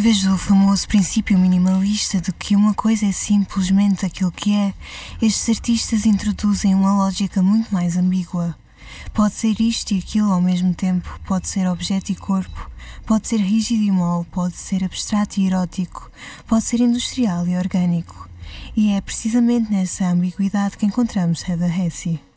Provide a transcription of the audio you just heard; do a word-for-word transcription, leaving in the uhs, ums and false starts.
vez do famoso princípio minimalista de que uma coisa é simplesmente aquilo que é, estes artistas introduzem uma lógica muito mais ambígua. Pode ser isto e aquilo ao mesmo tempo, pode ser objeto e corpo, pode ser rígido e mole, pode ser abstrato e erótico, pode ser industrial e orgânico. E é precisamente nessa ambiguidade que encontramos Heather Hesse.